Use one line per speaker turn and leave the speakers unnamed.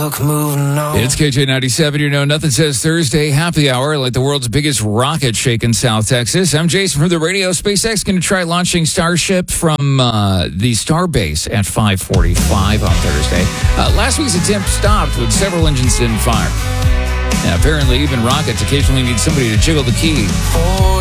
luck moving on.
It's KJ97. You know, nothing says Thursday happy hour like the world's biggest rocket shake in South Texas. I'm Jason from the radio. SpaceX going to try launching Starship from the Starbase at 5:45 on Thursday. Last week's attempt stopped with several engines in fire. And apparently, even rockets occasionally need somebody to jiggle the key.